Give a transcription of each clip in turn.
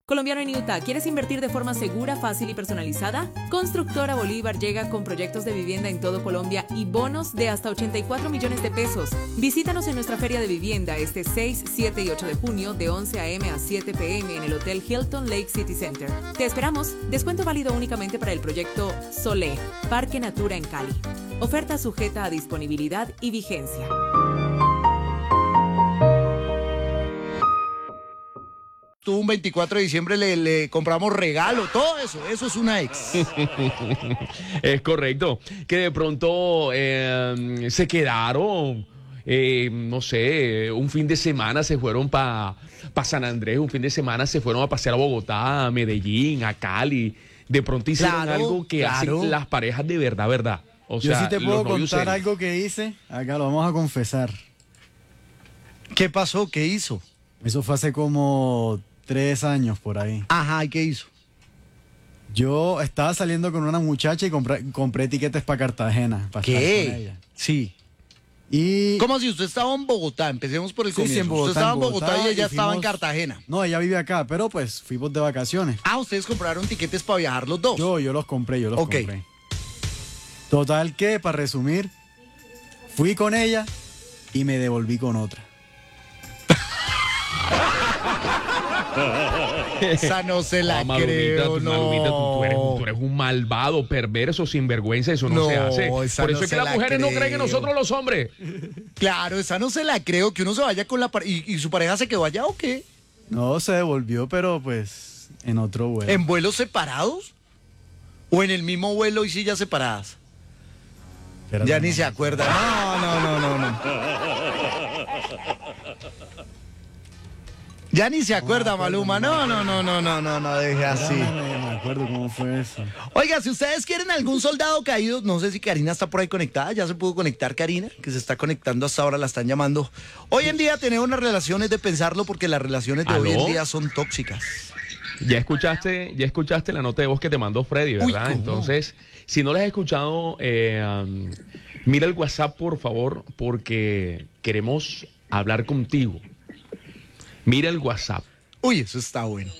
Colombiano en Utah, ¿quieres invertir de forma segura, fácil y personalizada? Constructora Bolívar llega con proyectos de vivienda en todo Colombia y bonos de hasta 84 millones de pesos. Visítanos en nuestra feria de vivienda este 6, 7 y 8 de junio de 11 a.m. a 7 p.m. en el Hotel Hilton Lake City Center. Te esperamos. Descuento válido únicamente para el proyecto Solé, Parque Natura en Cali. Oferta sujeta a disponibilidad y vigencia. Un 24 de diciembre le compramos regalo, todo eso es una ex. Es correcto, que de pronto se quedaron, no sé, un fin de semana se fueron para San Andrés, un fin de semana se fueron a pasear a Bogotá, a Medellín, a Cali, de pronto hicieron algo que hacen las parejas de verdad. O sea, yo sí te puedo contar serios. algo que hice, acá lo vamos a confesar. ¿Qué pasó? ¿Qué hizo? Eso fue hace como 3 años por ahí. Ajá, ¿y qué hizo? Yo estaba saliendo con una muchacha y compré tiquetes para Cartagena. Para estar con ella. Sí. Y... ¿Cómo si usted estaba en Bogotá? Empecemos por el comienzo. Sí, en Bogotá, usted estaba en Bogotá y ella estaba en Cartagena. No, ella vive acá, pero pues fuimos de vacaciones. Ah, ustedes compraron tiquetes para viajar los dos. Yo los compré. Total que, para resumir, fui con ella y me devolví con otra. Esa no se la creo, no. Malumita, tú eres un malvado, perverso, sinvergüenza, eso no se hace. Por eso es que las mujeres no creen en nosotros los hombres. Claro, esa no se la creo, que uno se vaya con la pareja. ¿Y su pareja se quedó allá o qué? No, se devolvió, pero pues en otro vuelo. ¿En vuelos separados? ¿O en el mismo vuelo y sillas separadas? Espérate, Ya ni se acuerda. No. Ya ni se acuerda, Maluma. No, deje así. No me acuerdo cómo fue eso. Oiga, si ustedes quieren algún soldado caído, no sé si Karina está por ahí conectada. Ya se pudo conectar Karina, que se está conectando hasta ahora, la están llamando. Hoy en día tener unas relaciones de pensarlo porque las relaciones de hoy en día son tóxicas. Ya escuchaste la nota de voz que te mandó Freddy, ¿verdad? Uy, entonces, si no la has escuchado, mira el WhatsApp, por favor, porque queremos hablar contigo. Mira el WhatsApp. Uy, eso está bueno.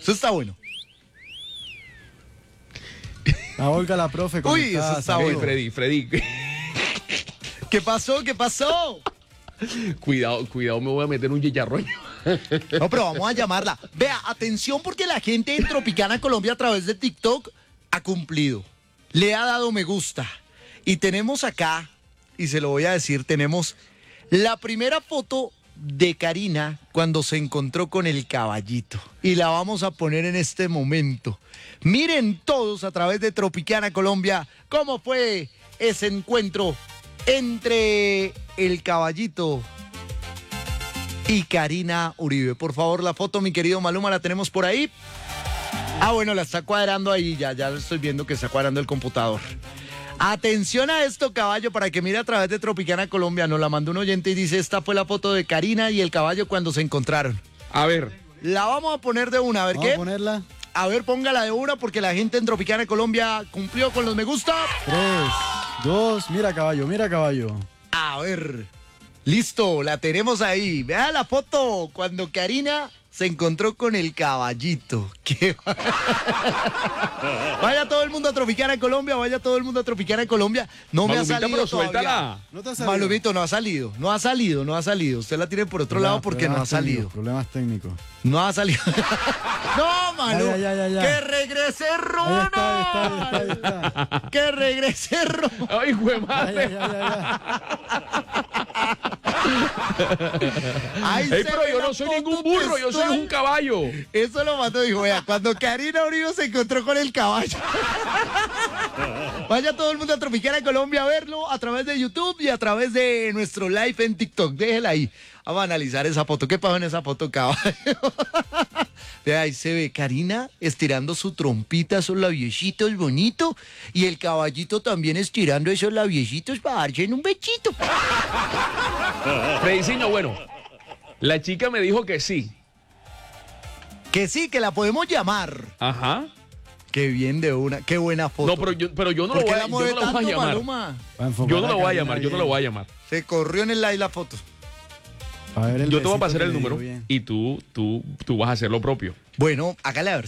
La Olga, la profe. Uy, eso está bueno. Freddy. ¿Qué pasó? Cuidado, me voy a meter un chicharroño. No, pero vamos a llamarla. Vea, atención porque la gente en Tropicana Colombia a través de TikTok ha cumplido. Le ha dado me gusta. Y tenemos acá, y se lo voy a decir, tenemos la primera foto de Karina cuando se encontró con el caballito. Y la vamos a poner en este momento. Miren todos a través de Tropicana Colombia cómo fue ese encuentro entre el caballito y Karina Uribe. Por favor, la foto, mi querido Maluma, la tenemos por ahí. Ah, bueno, la está cuadrando ahí, ya estoy viendo que está cuadrando el computador. Atención a esto, caballo, para que mire a través de Tropicana Colombia. Nos la mandó un oyente y dice, esta fue la foto de Karina y el caballo cuando se encontraron. A ver. La vamos a poner de una, a ver qué. Vamos a ponerla. A ver, póngala de una porque la gente en Tropicana Colombia cumplió con los me gusta. 3, 2, mira caballo. A ver, listo, la tenemos ahí. Vea la foto cuando Karina se encontró con el caballito. Vaya todo el mundo a Tropicana Colombia, No me ha salido pero todavía. suéltala. ¿No te ha salido? Malumito, no ha salido. Usted la tiene por otro lado porque no ha salido. Problemas técnicos. No ha salido. No, Malu. Ya. Que regrese Ronald. Ahí está. Que regrese Ronald. Ay, güey, madre. Ey, pero yo no soy ningún burro, yo soy un caballo. Eso lo mató, dijo, vea, cuando Karina Uribe se encontró con el caballo. Vaya todo el mundo a Tropicana Colombia a verlo a través de YouTube y a través de nuestro live en TikTok. Déjela ahí. Vamos a analizar esa foto. ¿Qué pasó en esa foto, caballo? Vea, ahí se ve Karina estirando su trompita, esos labiecitos bonitos, y el caballito también estirando esos labiecitos para darse en un bechito. Frediciño, bueno, la chica me dijo que sí. Que sí, que la podemos llamar. Ajá. Qué bien de una, qué buena foto. No, pero yo no lo voy a llamar. Maluma? Yo no lo voy a llamar. Se corrió en el live la foto. Yo te voy a pasar el número y tú vas a hacer lo propio. Bueno, hágale a ver.